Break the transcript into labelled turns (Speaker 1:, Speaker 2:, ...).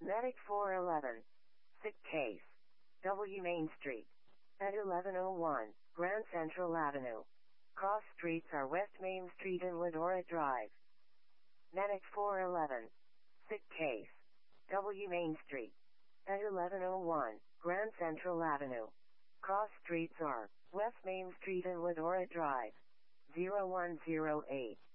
Speaker 1: Medic 411. Sick case. W Main Street. At 1101, Grand Central Avenue. Cross streets are West Main Street and Ladora Drive. Medic 411. Sick case. W Main Street. At 1101, Grand Central Avenue. Cross streets are West Main Street and Ladora Drive. 0108.